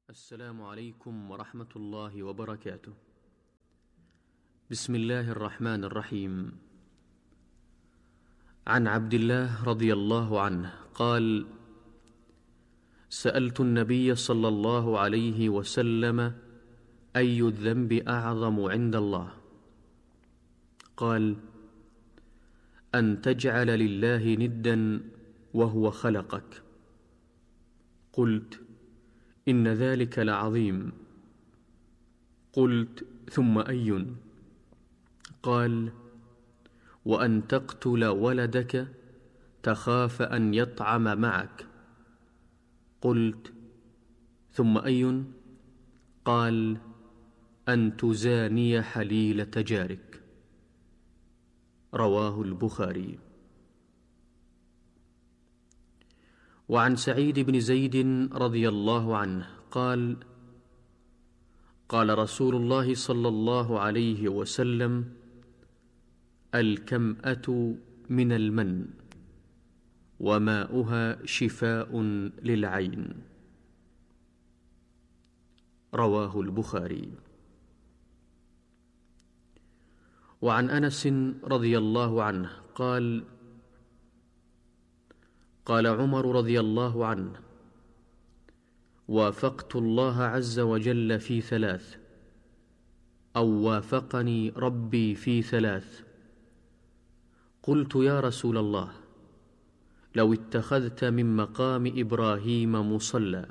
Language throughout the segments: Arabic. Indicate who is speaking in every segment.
Speaker 1: السلام عليكم ورحمة الله وبركاته. بسم الله الرحمن الرحيم. عن عبد الله رضي الله عنه قال: سألت النبي صلى الله عليه وسلم: أي الذنب أعظم عند الله؟ قال: أن تجعل لله ندا وهو خلقك. قلت: إن ذلك لعظيم. قلت: ثم أي؟ قال: وأن تقتل ولدك تخاف أن يطعم معك. قلت: ثم أي؟ قال: أن تزاني حليلة جارك. رواه البخاري. وعن سعيد بن زيد رضي الله عنه قال: قال رسول الله صلى الله عليه وسلم: الكمأة من المن وماؤها شفاء للعين. رواه البخاري. وعن أنس رضي الله عنه قال: قال عمر رضي الله عنه: وافقت الله عز وجل في ثلاث، أو وافقني ربي في ثلاث. قلت: يا رسول الله، لو اتخذت من مقام إبراهيم مصلى.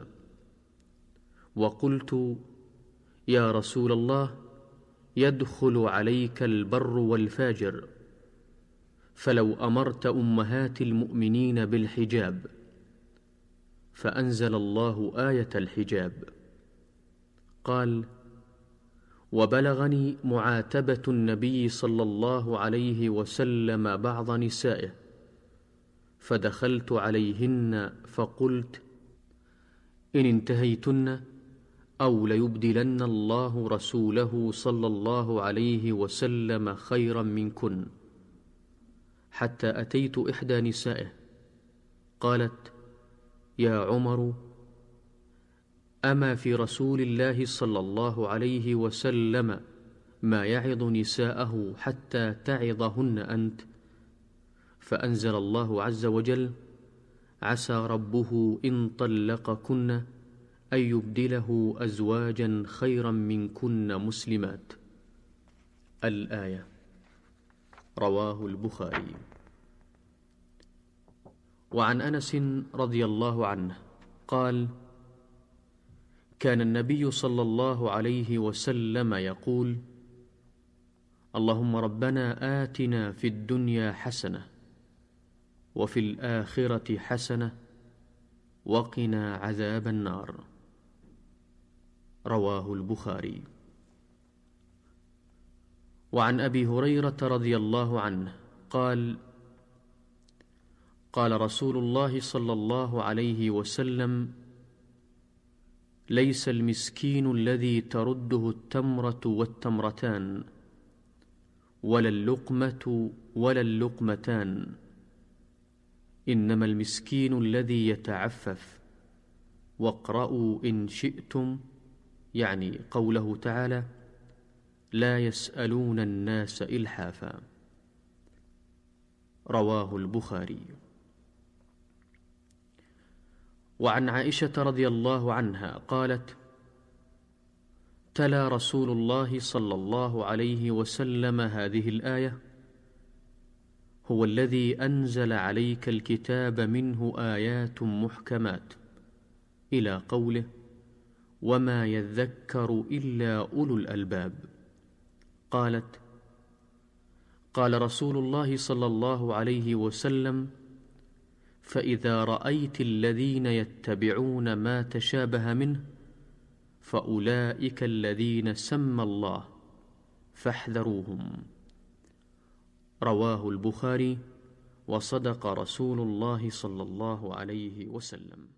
Speaker 1: وقلت: يا رسول الله، يدخل عليك البر والفاجر، فلو أمرت أمهات المؤمنين بالحجاب. فأنزل الله آية الحجاب. قال: وبلغني معاتبة النبي صلى الله عليه وسلم بعض نسائه، فدخلت عليهن فقلت: إن انتهيتن أو ليبدلن الله رسوله صلى الله عليه وسلم خيرا منكن. حتى أتيت إحدى نسائه قالت: يا عمر، أما في رسول الله صلى الله عليه وسلم ما يعظ نساءه حتى تعظهن أنت؟ فأنزل الله عز وجل: عسى ربه إن طلقكن أن يبدله أزواجا خيرا منكن مسلمات. الآية. رواه البخاري. وعن أنس رضي الله عنه قال: كان النبي صلى الله عليه وسلم يقول: اللهم ربنا آتنا في الدنيا حسنة وفي الآخرة حسنة وقنا عذاب النار. رواه البخاري. وعن أبي هريرة رضي الله عنه قال: قال رسول الله صلى الله عليه وسلم: ليس المسكين الذي ترده التمرة والتمرتان، ولا اللقمة ولا اللقمتان، إنما المسكين الذي يتعفف. واقرأوا إن شئتم، يعني قوله تعالى: لا يسألون الناس إلحافا. رواه البخاري. وعن عائشة رضي الله عنها قالت: تلا رسول الله صلى الله عليه وسلم هذه الآية: هو الذي أنزل عليك الكتاب منه آيات محكمات، إلى قوله: وما يذكر إلا أولو الألباب. قالت: قال رسول الله صلى الله عليه وسلم: فإذا رأيت الذين يتبعون ما تشابه منه فأولئك الذين سمى الله فاحذروهم. رواه البخاري. وصدق رسول الله صلى الله عليه وسلم.